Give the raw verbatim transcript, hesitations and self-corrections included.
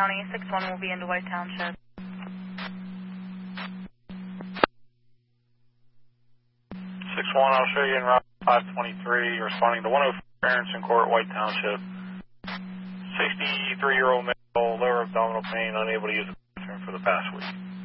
County, six one will be into White Township. six one, I'll show you in Route five twenty-three, responding to one oh four Aronson Court, White Township. sixty-three-year-old male, lower abdominal pain, unable to use the bathroom for the past week.